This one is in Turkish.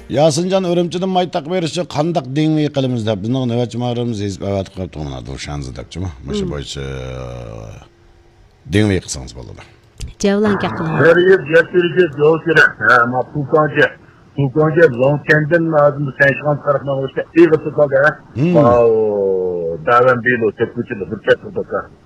Yasincan Örümçi'nin maytaq verişi qandaq dengmeyi qilimiz deb bizning navbatchi ma'rifimiz ezib avatib qolibdi mana Dushanzi debchi Mushu bo'yicha dengmeyi qilsangiz bo'ladi. Javlanka qiling. Veriyip getireceğiz yol gerek. Ama Tukancı Zonken'den lazım sen şu an tarafına olursa iyi ısıtladı ha. Daven bir o tepküçü de bir kez ısıtladı.